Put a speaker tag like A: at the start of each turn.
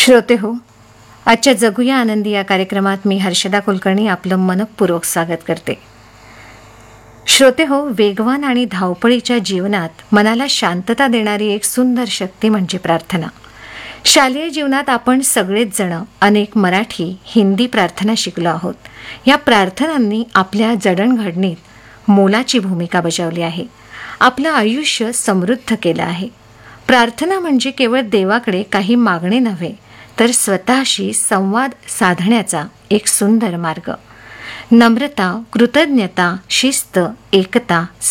A: श्रोते हो, आजच्या जगूया आनंदी या कार्यक्रमात मी हर्षदा कुलकर्णी आपलं मनपूर्वक स्वागत करते. श्रोते हो, वेगवान आणि धावपळीच्या जीवनात मनाला शांतता देणारी एक सुंदर शक्ती म्हणजे प्रार्थना. शालेय जीवनात आपण सगळेच जण अनेक मराठी, हिंदी प्रार्थना शिकलो आहोत. या प्रार्थनांनी आपल्या जडणघडणीत मोलाची भूमिका बजावली आहे. आपलं आयुष्य समृद्ध केलं आहे. प्रार्थना म्हणजे केवळ देवाकडे काही मागणे नव्हे, तर स्वतःशी संवाद साधण्याचा एक सुंदर मार्ग. नम्रता, कृतज्ञता, शिस्त, एकता,